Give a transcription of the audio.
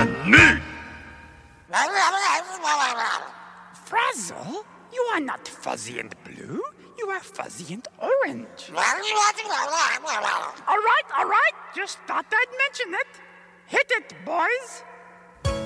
me! Frazzle, you are not fuzzy and blue. You are fuzzy and orange. All right. Just thought I'd mention it. Hit it, boys.